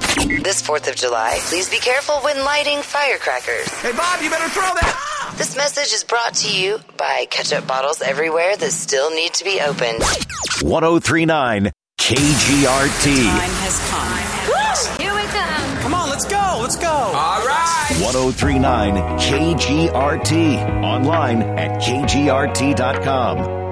This 4th of July, please be careful when lighting firecrackers. Hey, Bob, you better throw that. This message is brought to you by ketchup bottles everywhere that still need to be opened. 1039 KGRT. Time has come. Here we come. Come on, let's go. Let's go. All right. 1039 KGRT. Online at kgrt.com.